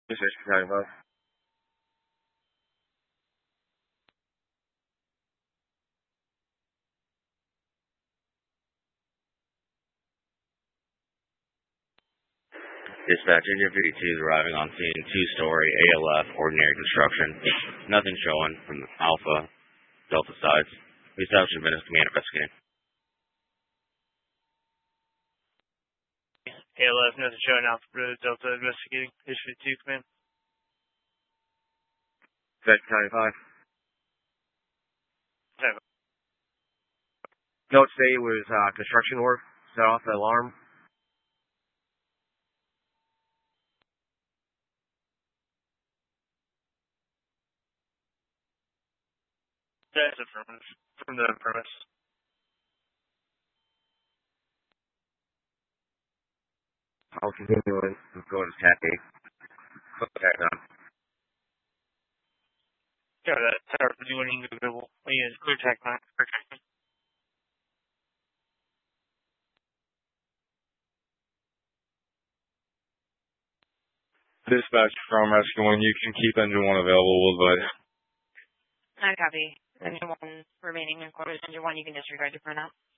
This is Chicago Bus. Dispatch, Engine 52 is arriving on scene, two-story ALF, ordinary construction. Nothing showing from the Alpha, Delta sides. We established a minutes command investigating. ALF, nothing showing Alpha, Delta investigating. Issue 2, command. Dispatch, County 5. Okay. Note today was construction work. Set off the alarm. That's from the premise. I'll continue in. I'm going to tap 8. Put that on. Yeah, that tower for doing available. Yeah, clear tech 9. Okay. Dispatch from Rescue 1, you can keep engine 1 available, we'll advise. I copy. Engine 1 remaining in quarters. Engine 1, you can disregard your printout.